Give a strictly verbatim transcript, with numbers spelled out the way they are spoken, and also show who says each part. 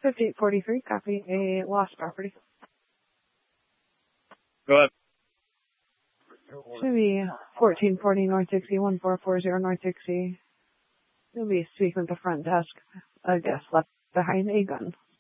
Speaker 1: fifty-eight forty-three, copy a lost property.
Speaker 2: Go ahead.
Speaker 1: Should be fourteen forty North Dixie, one four four zero North Dixie. You'll be speaking with the front desk. A guest left behind a gun.